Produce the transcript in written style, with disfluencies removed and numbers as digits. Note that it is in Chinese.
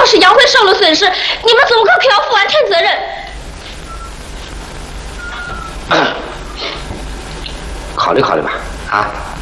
要是杨辉受了损失，你们总哥可要负完全责任。 考虑考虑吧，啊。